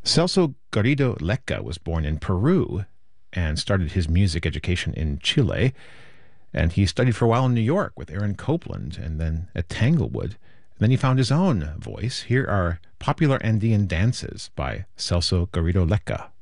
Celso Garrido Lecca was born in Peru and started his music education in Chile. And he studied for a while in New York with Aaron Copland and then at Tanglewood. Then he found his own voice. Here are Popular Andean Dances by Celso Garrido Lecca.